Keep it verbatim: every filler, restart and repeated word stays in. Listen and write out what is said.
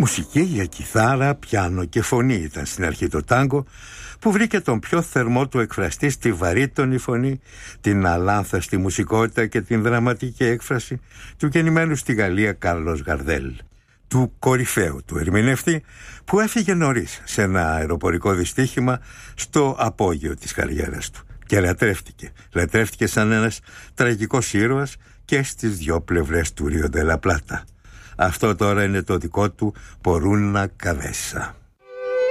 Μουσική για κιθάρα, πιάνο και φωνή ήταν στην αρχή το τάγκο, που βρήκε τον πιο θερμό του εκφραστή στη βαρύτονη φωνή, την αλάνθαστη μουσικότητα και την δραματική έκφραση του γεννημένου στη Γαλλία Κάρλος Γαρδέλ, του κορυφαίου του ερμηνευτή που έφυγε νωρίς σε ένα αεροπορικό δυστύχημα στο απόγειο της καριέρας του και λατρεύτηκε, λατρεύτηκε σαν ένας τραγικός ήρωας και στις δυο πλευρές του Ρίο ντε λα Πλάτα. Αυτό τώρα είναι το δικό του Πορούνα Καβέσα.